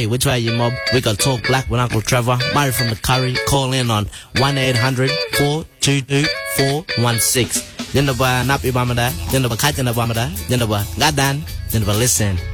Hey, which way you mob? We got Talk Black with Uncle Trevor. Murray from the Curry. Call in on 1-800-422-416. Then the boy, Napi Bamada. Then the boy, Kajana Bamada. Then the boy, Gadan. Then the boy, listen.